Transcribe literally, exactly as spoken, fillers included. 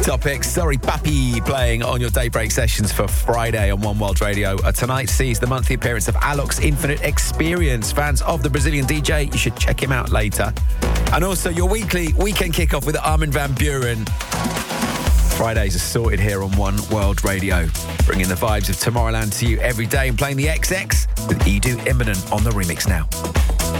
Topics. Sorry, Papi playing on your daybreak sessions for Friday on One World Radio. Uh, tonight sees the monthly appearance of Alok's Infinite Experience. Fans of the Brazilian D J, you should check him out later. And also your weekly weekend kickoff with Armin van Buuren. Fridays are sorted here on One World Radio, bringing the vibes of Tomorrowland to you every day and playing the X X with Edu Imminent on the remix now.